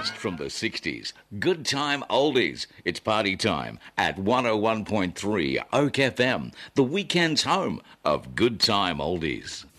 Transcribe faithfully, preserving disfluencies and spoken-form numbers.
best from the sixties. Good time oldies. It's party time at one oh one point three Oak F M, the weekend's home of good time oldies.